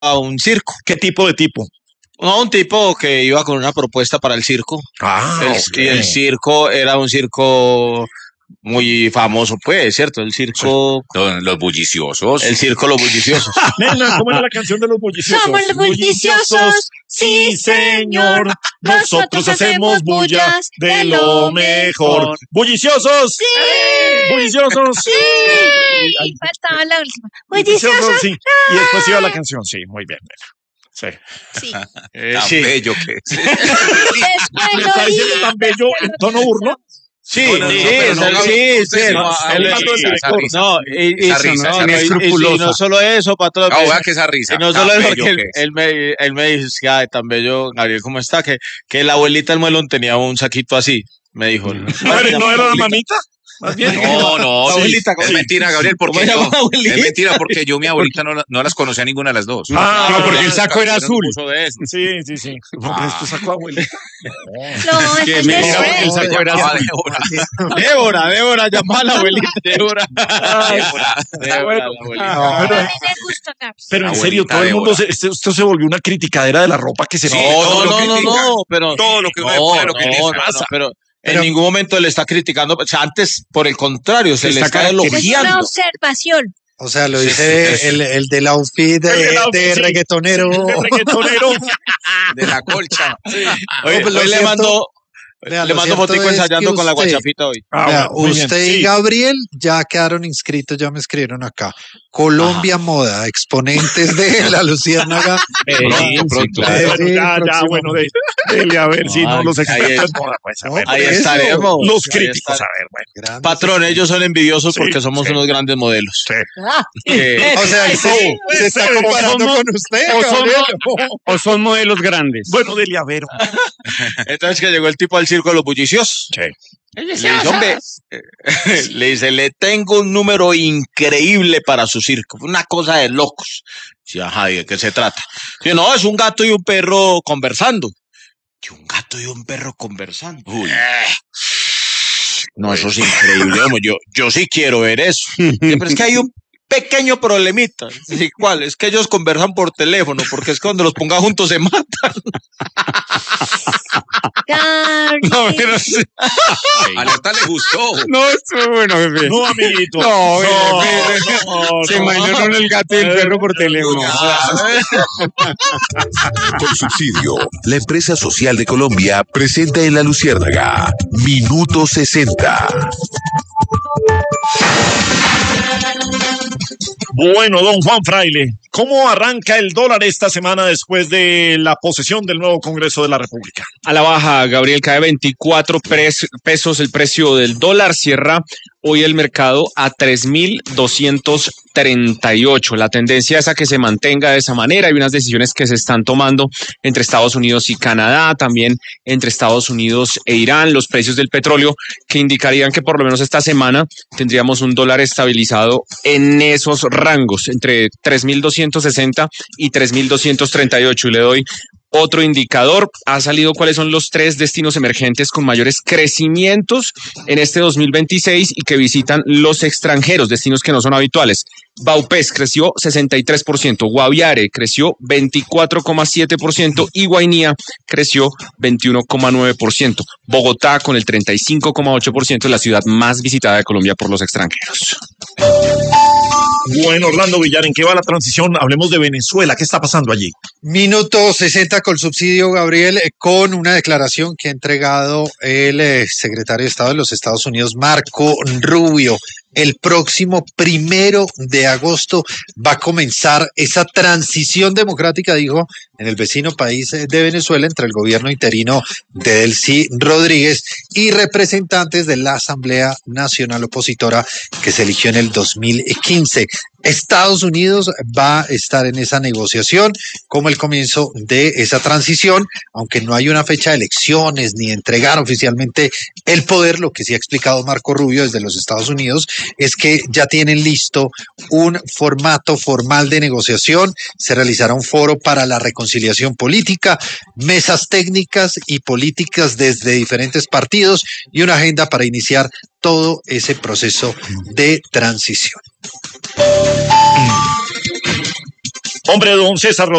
a un circo. ¿Qué tipo de tipo? No, un tipo que iba con una propuesta para el circo. Y el circo era un circo muy famoso, pues, ¿cierto? El circo... Los bulliciosos. El circo Los Bulliciosos. Nena, ¿cómo era la canción de los bulliciosos? Somos los bulliciosos, sí señor. Nosotros hacemos bullas de lo mejor. ¡Bulliciosos! ¡Sí! ¡Bulliciosos! ¡Sí! Faltaba la última. Bulliciosos. Sí. Y después iba la canción, sí, muy bien. Sí. Sí. Tan Sí. bello que es. Después ¿Le está diciendo tan bello en tono burlo? Sí, No, sí, pero no, sí, usted sí. no, el gato del director. No, y no solo eso, patrón. No, vea que esa risa. Y no tan solo eso, bello porque que es. él me dice, ay, tan bello, Gabriel, ¿cómo está? Que la abuelita del muelón tenía un saquito así, me dijo. ¿No era la mamita? Más bien. No, La abuelita, es sí. mentira, Gabriel, ¿Cómo porque se llama la abuelita? es mentira porque yo mi abuelita no las conocía ninguna de las dos. Ah, No, porque el saco era azul. Sí. Porque esto sacó abuelita. No, este es Mira, Después. el saco era azul. Débora, llamó a la abuelita. Débora. Débora. A mí me gusta, Caps. Pero en Abuelita serio, todo el mundo, Débora. esto se volvió una criticadera de la ropa que se Sí, pone. No, pero... Todo lo que uno le pone, lo que le pasa. pero en ningún momento le está criticando, o sea, antes, por el contrario, se le está Es una elogiando. observación. O sea, lo dice el del outfit de reggaetonero. De reggaetonero. De la colcha. Oye, pues lo hoy le cierto- mandó Vea, le lo mando cierto fotico es ensayando que con la usted- guachafita hoy. Vea, Muy bien. usted y Sí. Gabriel ya quedaron inscritos, ya me escribieron acá. Colombia Moda, exponentes de la Luciérnaga. Pronto. Bueno, ya, próximo. bueno, dele a ver si no Ay, los ahí expertos es. en moda, pues, a ver. Ahí Eso. estaremos. Los Ahí críticos, a estaremos. ver, bueno. Grandes. Patrón, ellos son envidiosos Sí, porque somos sí. unos grandes modelos. Sí. O sea, se está comparando somos- con usted, o somos- Gabriel. O son modelos grandes. Bueno, dele a ver. Entonces que llegó el tipo al circo de los bulliciosos. Sí. Le dice, hombre, le dice, le tengo un número increíble para su circo. Una cosa de locos. Sí, ajá, ¿y de qué se trata? Dice, no, es un gato y un perro conversando. ¿Y un gato y un perro conversando? Uy. No, eso es increíble. Hombre, yo sí quiero ver eso. Dice, pero es que hay un pequeño problemita. Sí, ¿cuál? Es que ellos conversan por teléfono, porque es que cuando los ponga juntos se matan. No, pero sí. Alerta le gustó. No, estuvo bueno, jefe. No, amiguito. No, no, Se imaginaron el gato y el perro por teléfono. Con subsidio, la empresa social de Colombia presenta en La Luciérnaga Minuto 60. Bueno, don Juan Fraile, ¿cómo arranca el dólar esta semana después de la posesión del nuevo Congreso de la República? A la baja, Gabriel, cae 24 pesos el precio del dólar. Cierra hoy el mercado a 3.238. La tendencia es a que se mantenga de esa manera. Hay unas decisiones que se están tomando entre Estados Unidos y Canadá, también entre Estados Unidos e Irán, los precios del petróleo que indicarían que por lo menos esta semana tendríamos un dólar estabilizado en esos rangos, entre 3.260 y 3.238. Y le doy otro indicador. Ha salido cuáles son los 3 destinos emergentes con mayores crecimientos en este 2026 y que visitan los extranjeros, destinos que no son habituales. Vaupés creció 63%, Guaviare creció 24,7% y Guainía creció 21,9%. Bogotá con el 35,8% es la ciudad más visitada de Colombia por los extranjeros. Bueno, Orlando Villar, ¿en qué va la transición? Hablemos de Venezuela. ¿Qué está pasando allí? Minuto 60 con subsidio, Gabriel, con una declaración que ha entregado el secretario de Estado de los Estados Unidos, Marco Rubio. El próximo 1 de agosto va a comenzar esa transición democrática, dijo, en el vecino país de Venezuela entre el gobierno interino de Delcy Rodríguez y representantes de la Asamblea Nacional Opositora que se eligió en el 2015. Estados Unidos va a estar en esa negociación como el comienzo de esa transición, aunque no hay una fecha de elecciones ni entregar oficialmente el poder. Lo que sí ha explicado Marco Rubio desde los Estados Unidos es que ya tienen listo un formato formal de negociación. Se realizará un foro para la reconciliación política, mesas técnicas y políticas desde diferentes partidos y una agenda para iniciar todo ese proceso de transición. Hombre, don César